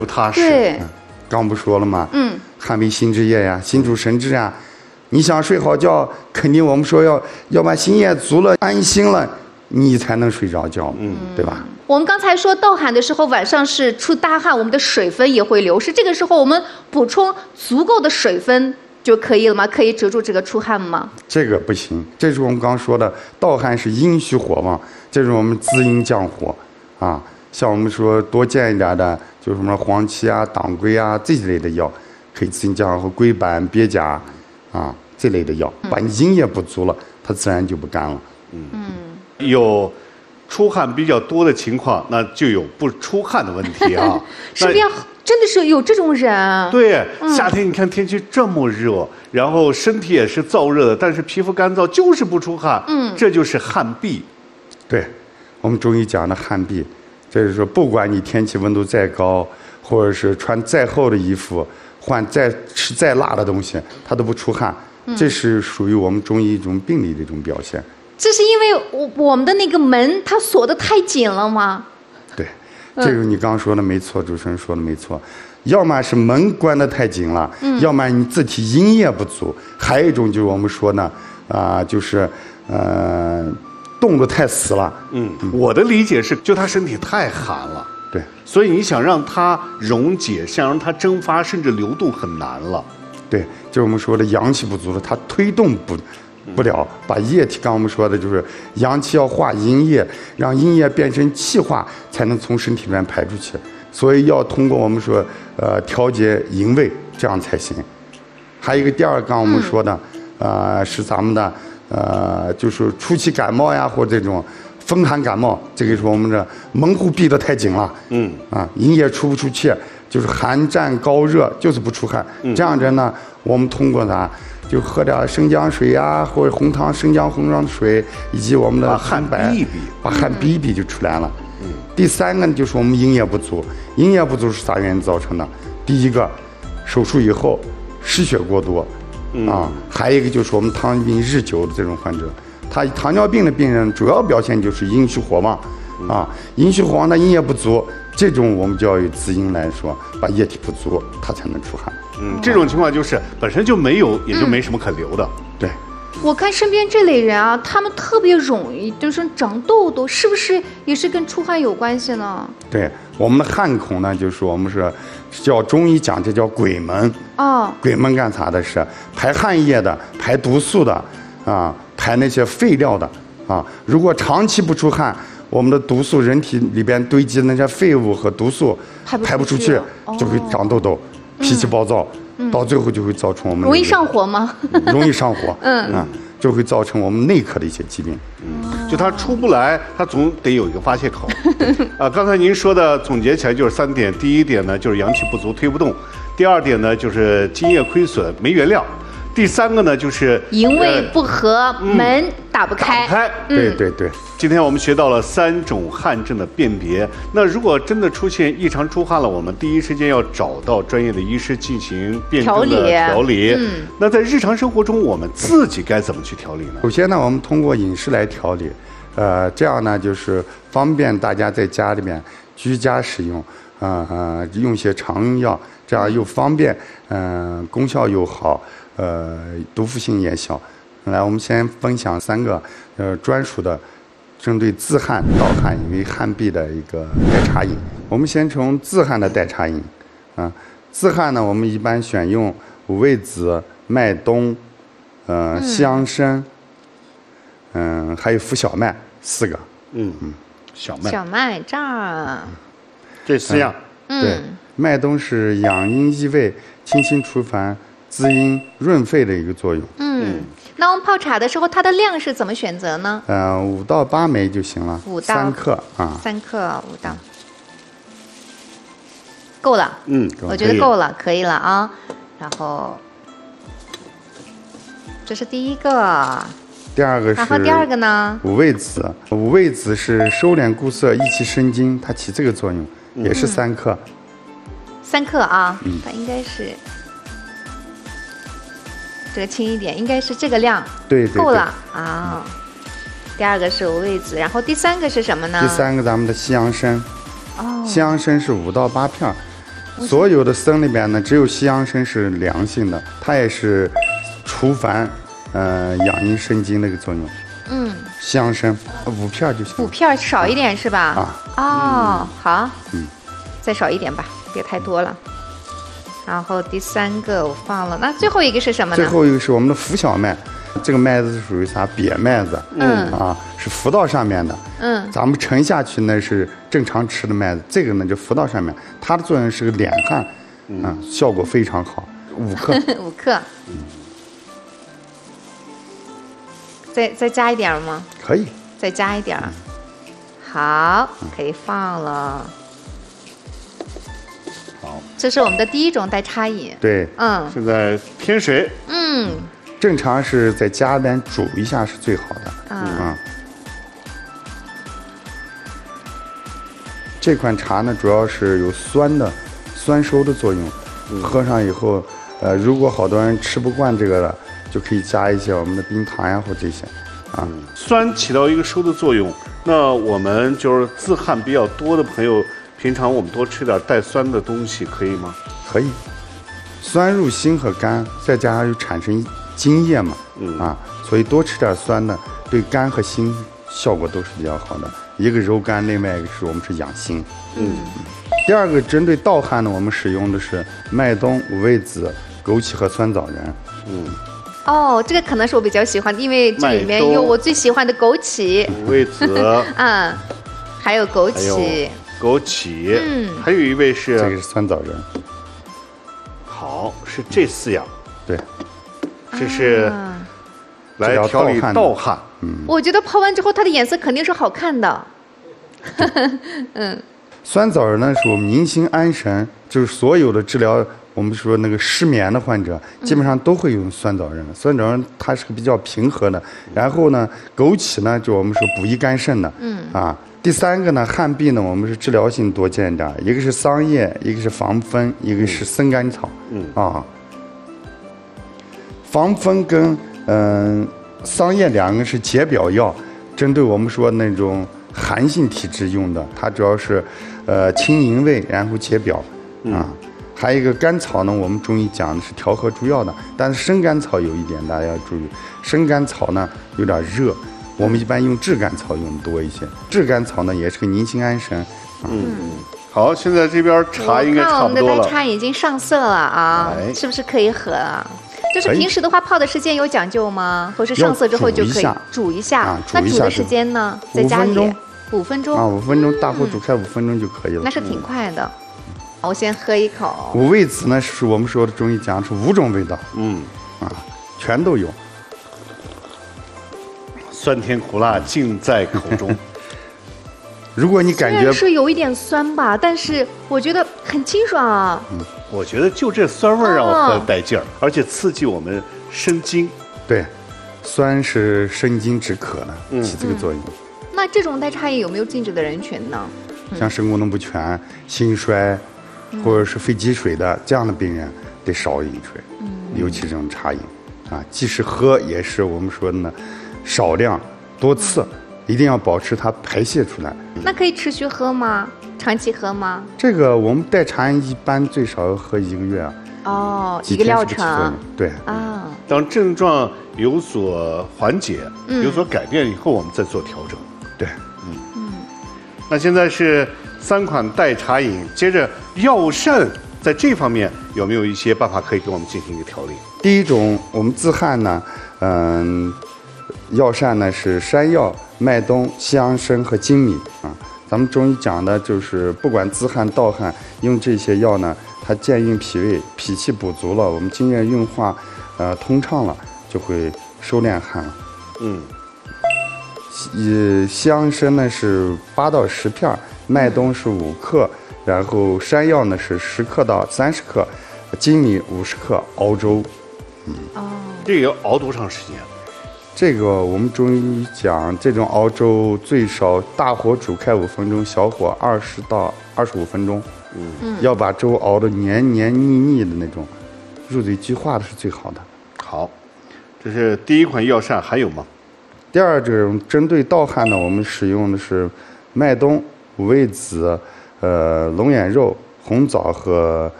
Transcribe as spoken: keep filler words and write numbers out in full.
不踏实。 对， 嗯，刚不说了吗？ 嗯， 汗为心之液呀，心主神志呀。你想睡好觉，肯定我们说要要把心液足了，安心了，你才能睡着觉，嗯，对吧？ 我们刚才说盗汗的时候，晚上是出大汗，我们的水分也会流失。这个时候我们补充足够的水分就可以了吗？可以遮住这个出汗吗？ 这个不行，这是我们刚说的，盗汗是阴虚火旺，这是我们滋阴降火啊。像我们说多见一点的，就是什么黄芪啊、当归啊这一类的药，可以滋阴降火，和龟板、鳖甲啊这类的药，把你阴液补足了，它自然就不干了。 嗯嗯，有出汗比较多的情况，那就有不出汗的问题啊。 身边真的是有这种人。 对，夏天你看天气这么热，然后身体也是燥热的，但是皮肤干燥，就是不出汗。嗯，这就是汗痹。 对，我们中医讲的汗痹，就是说不管你天气温度再高，或者是穿再厚的衣服，换再吃再辣的东西，它都不出汗。这是属于我们中医一种病理的一种表现。 这是因为我我们的那个门它锁得太紧了吗？ 对，这个你刚刚说的没错，主持人说的没错。要么是门关得太紧了，嗯、要么你自体阴液不足，还有一种就是我们说呢，啊、呃，就是呃，冻得太死了。 嗯，我的理解是，就他身体太寒了。 对， 所以你想让它溶解，想让它蒸发，甚至流动很难了。 对，就是我们说的阳气不足了，它推动不不了，把液体，刚我们说的就是阳气要化阴液，让阴液变成气化，才能从身体里面排出去。所以要通过我们说呃调节营卫，这样才行。还有一个第二，刚我们说的，呃是咱们的呃就是初期感冒呀，或者这种风寒感冒，这个是我们的门户闭得太紧了，嗯啊，阴液出不出去。就是寒战高热，就是不出汗。这样着呢，我们通过啥，就喝点生姜水呀，或者红糖生姜红糖水，以及我们的汗白， 逼一逼， 把汗逼一逼就出来了。嗯。第三个呢，就是我们阴液不足，阴液不足是啥原因造成的？第一个，手术以后失血过多，啊，还有一个就是我们糖尿病日久的这种患者，他糖尿病的病人主要表现就是阴虚火旺，啊，阴虚火旺的阴液不足。这种我们就要有滋阴来说，把液体不足，它才能出汗。 嗯，这种情况就是本身就没有，也就没什么可留的。 嗯、对， 我看身边这类人啊，他们特别容易就是长痘痘，是不是也是跟出汗有关系呢？ 对，我们的汗孔呢，就是我们是叫中医讲，这叫鬼门。哦，鬼门干啥的？是排汗液的，排毒素的，啊，排那些废料的啊。如果长期不出汗，我们的毒素，人体里边堆积的那些废物和毒素排不出去，就会长痘痘，脾气暴躁，到最后就会造成我们容易上火吗？ 容易上火，嗯啊，就会造成我们内科的一些疾病。 嗯，就它出不来，它总得有一个发泄口。啊，刚才您说的总结起来就是三点：第一点呢，就是阳气不足推不动；第二点呢，就是津液亏损没原料；第三个呢，就是营卫不和，门打不开。 打不开， 对对对。 今天我们学到了三种汗症的辨别。那如果真的出现异常出汗了，我们第一时间要找到专业的医师进行辨证的调理。嗯，那在日常生活中，我们自己该怎么去调理呢？ 首先呢，我们通过饮食来调理，呃，这样呢就是方便大家在家里面居家使用，呃呃，用些常用药，这样又方便，嗯、呃，功效又好，呃，毒副性也小。来，我们先分享三个呃专属的。针对自汗、盗汗因为汗痹的一个代茶饮，我们先从自汗的代茶饮，啊，自汗呢，我们一般选用五味子、麦冬，呃， 嗯、 西洋参，嗯、呃，还有浮小麦四个， 嗯嗯，小麦， 小麦这儿， 这四样， 嗯， 对，麦冬是养阴益胃、清心除烦、滋阴润肺的一个作用， 嗯。那我们泡茶的时候，它的量是怎么选择呢？ 嗯、呃，五到八枚就行了， 五到三克啊， 三克五到，够了。 嗯， 我觉得够了，可以了啊。然后，这是第一个。 第二个是。 然后第二个呢？ 五味子，五味子是收敛固涩、益气生津，它起这个作用， 嗯、 也是三克。 三克啊， 嗯、 它应该是。这个轻一点，应该是这个量， 对对对， 够了啊。第二个是五味子，然后第三个是什么呢？ 第三个咱们的西洋参，哦，西洋参是五到八片， 所有的参里边呢，只有西洋参是凉性的，它也是除烦、呃养阴生津的一个作用。嗯，西洋参五片就行。 五片少一点是吧？ 啊。 哦，好。 嗯。 再少一点吧，别太多了。然后第三个我放了，那最后一个是什么呢？ 最后一个是我们的浮小麦，这个麦子是属于啥？瘪麦子。 嗯。 啊，是浮到上面的。嗯。咱们沉下去呢是正常吃的麦子，这个呢就浮到上面，它的作用是个敛汗，嗯，效果非常好。五克。 五克。嗯。再再加一点吗？ 可以。 再加一点。好，可以放了。 好， 这是我们的第一种代茶饮。 对， 嗯， 现在添水。 嗯， 正常是在家里边煮一下是最好的。 嗯， 嗯这款茶呢，主要是有酸的、酸收的作用。嗯、喝上以后，呃，如果好多人吃不惯这个的，就可以加一些我们的冰糖呀或这些。啊、嗯， 酸起到一个收的作用。那我们就是自汗比较多的朋友。平常我们多吃点带酸的东西，可以吗？ 可以，酸入心和肝，再加上又产生津液嘛，嗯啊，所以多吃点酸的，对肝和心效果都是比较好的。一个柔肝，另外一个是我们是养心。嗯。第二个针对盗汗呢，我们使用的是麦冬、五味子、枸杞和酸枣仁。嗯。 哦，这个可能是我比较喜欢的，因为这里面有我最喜欢的枸杞、 五味子， 嗯，还有枸杞。 枸杞，嗯，还有一味是这个是酸枣仁。 好，是这四样， 对， 这是来调理盗汗。 嗯，我觉得泡完之后它的颜色肯定是好看的。嗯， 酸枣仁呢是我们宁心安神，就是所有的治疗我们说那个失眠的患者，基本上都会用酸枣仁。酸枣仁它是个比较平和的，然后呢，枸杞呢就我们说补益肝肾的，嗯啊。第三个呢，汗痹呢，我们是治疗性多见点，一个是桑叶，一个是防风，一个是生甘草。嗯啊，防风跟嗯、呃、桑叶两个是解表药，针对我们说那种寒性体质用的，它主要是呃清营卫，然后解表啊。嗯、还有一个甘草呢，我们中医讲的是调和诸药的，但是生甘草有一点大家要注意，生甘草呢有点热。我们一般用炙甘草用的多一些，炙甘草呢也是个宁心安神。 嗯，好，现在这边茶应该差不多了。 我看我们的代茶已经上色了啊，哎、是不是可以喝啊？就是平时的话，泡的时间有讲究吗？或是上色之后就可以煮一下？ 啊、 那煮的时间呢？在家里五分钟啊， 五分钟，大火煮开五分钟就可以了。 那是挺快的。嗯、我先喝一口。 五味子呢，是我们说的中医讲是五种味道，嗯，啊，全都有。 酸甜苦辣尽在口中。 如果你感觉是有一点酸吧，但是我觉得很清爽啊。 嗯，我觉得就这酸味让我喝带劲儿，哦、而且刺激我们生津。 对，酸是生津止渴的，嗯、起这个作用。嗯、 那这种代茶饮有没有禁止的人群呢？ 像肾功能不全、心衰，嗯、或者是肺积水的这样的病人，得少饮水。嗯，尤其这种茶饮，啊，即使喝也是我们说的呢。少量多次，一定要保持它排泄出来。 那可以持续喝吗？长期喝吗？ 这个我们代茶一般最少要喝一个月啊。 哦，一个疗程。 对啊。 当症状有所缓解、嗯、有所改变以后，我们再做调整。 对， 嗯嗯。那现在是三款代茶饮，接着药膳在这方面有没有一些办法可以给我们进行一个调理？ 第一种，我们自汗呢，嗯。药膳呢是山药、麦冬、西洋参和粳米啊。咱们中医讲的就是不管自汗、盗汗，用这些药呢，它健运脾胃，脾气补足了，我们津液运化呃通畅了，就会收敛汗了。嗯。呃，西洋参呢是八到十片，麦冬是五克，然后山药呢是十克到三十克，粳米五十克，熬粥。 嗯。哦。 这个要熬多长时间？ 这个我们中医讲，这种熬粥最少大火煮开五分钟，小火二十到二十五分钟。嗯，要把粥熬得黏黏腻腻的那种，入嘴即化的是最好的。 好，这是第一款药膳，还有吗？ 第二种针对盗汗呢，我们使用的是麦冬、五味子、呃龙眼肉、 红枣和